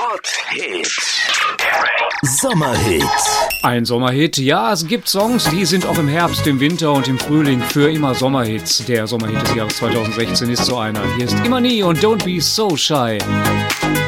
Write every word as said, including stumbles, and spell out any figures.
Hot-Hit. Sommerhit. Ein Sommerhit, ja, es gibt Songs, die sind auch im Herbst, im Winter und im Frühling für immer Sommerhits. Der Sommerhit des Jahres zweitausendsechzehn ist so einer. Hier ist Immer Nie und Don't Be So Shy.